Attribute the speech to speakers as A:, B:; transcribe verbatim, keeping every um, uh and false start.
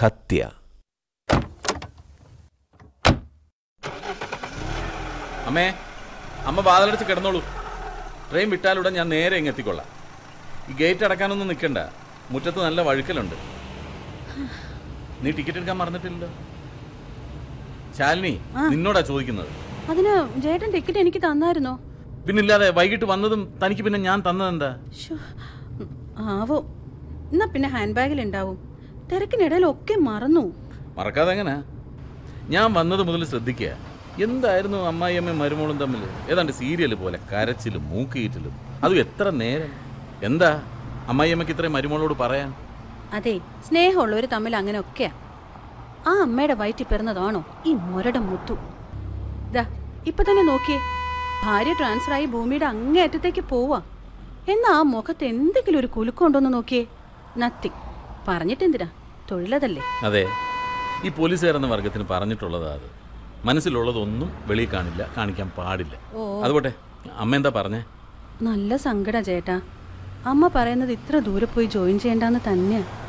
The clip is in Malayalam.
A: ഹത്യ.
B: അമ്മേ, അമ്മ വാതിലടച്ച് കിടന്നോളൂ. ട്രെയിൻ വിട്ടാലുടൻ ഞാൻ നേരെ ഇങ്ങെത്തിക്കൊള്ളാം. ഈ ഗേറ്റ് അടക്കാനൊന്നും നിൽക്കണ്ട, മുറ്റത്ത് നല്ല വഴുക്കലുണ്ട്. നീ ടിക്കറ്റ് എടുക്കാൻ മറന്നിട്ടില്ലല്ലോ. ശാലിനി, നിന്നോടാ ചോദിക്കുന്നത്.
C: അതിന് ചേട്ടൻ ടിക്കറ്റ് എനിക്ക് തന്നായിരുന്നോ?
B: പിന്നില്ലാതെ, വൈകിട്ട് വന്നതും തനിക്ക് പിന്നെ ഞാൻ തന്നതെന്താ?
C: ആവോ, എന്നാ പിന്നെ ഹാൻഡ് ബാഗിൽ ഉണ്ടാവും. തിരക്കിനിടയിലൊക്കെ മറന്നു.
B: മറക്കാതെ എങ്ങനെ? ഞാൻ വന്നത് മുതൽ ശ്രദ്ധിക്കുക. എന്തായിരുന്നു അമ്മായിയമ്മയും മരുമോളും തമ്മിൽ? ഏതാണ്ട് സീരിയൽ പോലെ കരച്ചിലും മൂക്കിയിട്ടിലും. അതും എത്ര നേരം. എന്താ അമ്മായിയമ്മയ്ക്ക് ഇത്രയും മരുമോളോട് പറയാൻ?
C: അതെ, സ്നേഹമുള്ളവർ തമ്മിൽ അങ്ങനെയൊക്കെയാ. ആ അമ്മയുടെ വയറ്റിൽ പിറന്നതാണോ ഈ മൊരട മുത്തു? ദാ ഇപ്പൊ തന്നെ നോക്കിയേ, ഭാര്യ ട്രാൻസ്ഫർ ആയി ഭൂമിയുടെ അങ്ങേ അറ്റത്തേക്ക് പോവാ. എന്നാ ആ മുഖത്ത് എന്തെങ്കിലും ഒരു കുലുക്കമുണ്ടോന്ന് നോക്കിയേ. നത്തിങ്. പറഞ്ഞിട്ടെന്തിനാ, തൊഴിലതല്ലേ.
B: അതെ, ഈ പോലീസുകാരെന്ന വർഗത്തിന് പറഞ്ഞിട്ടുള്ളതാ അത്. മനസ്സിലുള്ളതൊന്നും വെളിയിൽ കാണില്ല, കാണിക്കാൻ പാടില്ല. അതുപോട്ടെ, അമ്മ എന്താ പറഞ്ഞേ?
C: നല്ല സങ്കട ചേട്ടാ. അമ്മ പറയുന്നത് ഇത്ര ദൂരെ പോയി ജോയിൻ ചെയ്യണ്ടെന്ന് തന്നെയാ.